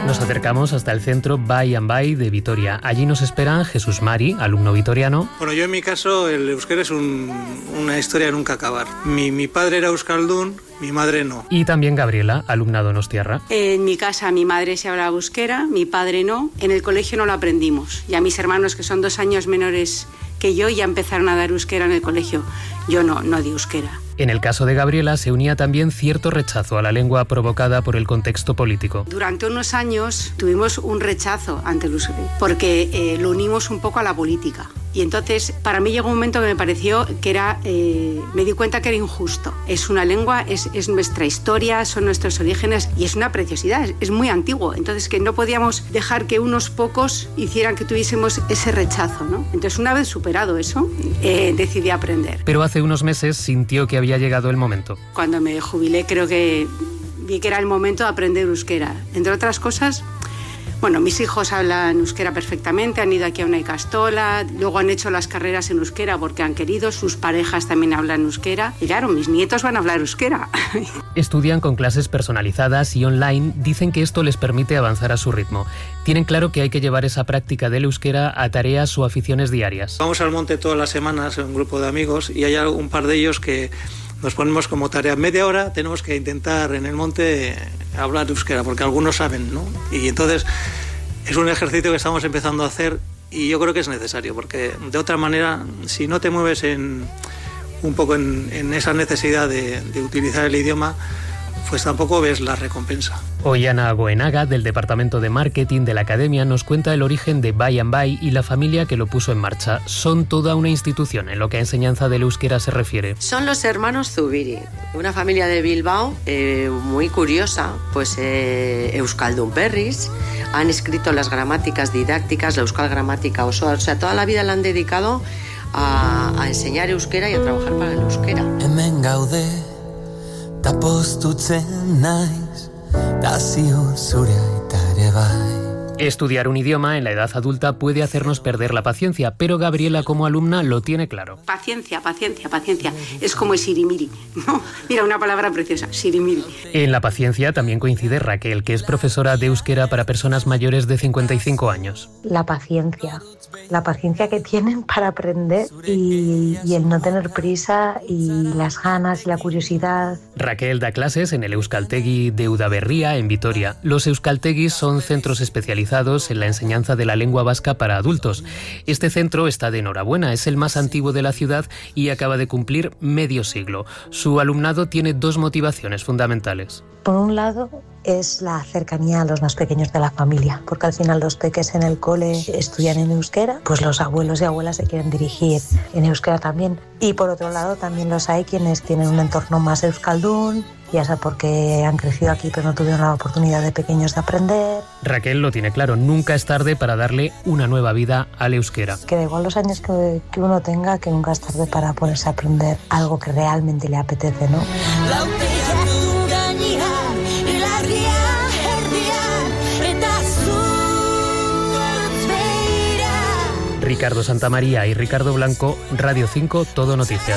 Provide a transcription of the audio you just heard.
Nos acercamos hasta el centro Bai and Bai de Vitoria. Allí nos espera Jesús Mari, alumno vitoriano. Bueno, yo en mi caso el euskera es una historia de nunca acabar. Mi padre era euskaldún, mi madre no. Y también Gabriela, alumna donostiarra. En mi casa mi madre se hablaba euskera, mi padre no. En el colegio no lo aprendimos. Y a mis hermanos, que son 2 años menores que yo, ya empezaron a dar euskera en el colegio. Yo no di euskera. En el caso de Gabriela se unía también cierto rechazo a la lengua provocada por el contexto político. Durante unos años tuvimos un rechazo ante el euskera, porque lo unimos un poco a la política. Y entonces, para mí llegó un momento que me pareció que era, me di cuenta que era injusto. Es una lengua, es nuestra historia, son nuestros orígenes y es una preciosidad, es muy antiguo. Entonces, que no podíamos dejar que unos pocos hicieran que tuviésemos ese rechazo, ¿no? Entonces, una vez superado eso, decidí aprender. Pero hace unos meses sintió que había llegado el momento. Cuando me jubilé, creo que vi que era el momento de aprender euskera. Entre otras cosas, bueno, mis hijos hablan euskera perfectamente, han ido aquí a una Ikastola, luego han hecho las carreras en euskera porque han querido, sus parejas también hablan euskera y claro, mis nietos van a hablar euskera. Estudian con clases personalizadas y online, dicen que esto les permite avanzar a su ritmo. Tienen claro que hay que llevar esa práctica del euskera a tareas o aficiones diarias. Vamos al monte todas las semanas, un grupo de amigos, y hay un par de ellos que nos ponemos como tarea, media hora tenemos que intentar en el monte hablar euskera, porque algunos saben, ¿no? Y entonces es un ejercicio que estamos empezando a hacer y yo creo que es necesario, porque de otra manera, si no te mueves un poco en esa necesidad de utilizar el idioma, pues tampoco ves la recompensa. Hoy Ana Goenaga, del Departamento de Marketing de la Academia, nos cuenta el origen de Bai and Bai y la familia que lo puso en marcha. Son toda una institución en lo que a enseñanza del euskera se refiere. Son los hermanos Zubiri, una familia de Bilbao muy curiosa, pues euskaldun berriz, han escrito las gramáticas didácticas, la euskal gramática osoa, o sea, toda la vida la han dedicado a enseñar euskera y a trabajar para el euskera. Hemen gaude, ta postutzen naiz, ta ziur zure aita ere bai. Estudiar un idioma en la edad adulta puede hacernos perder la paciencia, pero Gabriela como alumna lo tiene claro. Paciencia, paciencia, paciencia. Es como el sirimiri, ¿no? Mira, una palabra preciosa, sirimiri. En la paciencia también coincide Raquel, que es profesora de euskera para personas mayores de 55 años. La paciencia que tienen para aprender y el no tener prisa y las ganas y la curiosidad. Raquel da clases en el Euskaltegi de Udaberria, en Vitoria. Los Euskaltegis son centros especializados en la enseñanza de la lengua vasca para adultos. Este centro está de enhorabuena, es el más antiguo de la ciudad y acaba de cumplir medio siglo. Su alumnado tiene 2 motivaciones fundamentales. Por un lado, es la cercanía a los más pequeños de la familia, porque al final los peques en el cole estudian en euskera, pues los abuelos y abuelas se quieren dirigir en euskera también. Y por otro lado también los hay quienes tienen un entorno más euskaldún, ya sea porque han crecido aquí pero no tuvieron la oportunidad de pequeños de aprender. Raquel lo tiene claro, nunca es tarde para darle una nueva vida al euskera. Que da igual los años que uno tenga, que nunca es tarde para ponerse a aprender algo que realmente le apetece, ¿no? Ricardo Santamaría y Ricardo Blanco, Radio 5, Todo Noticias.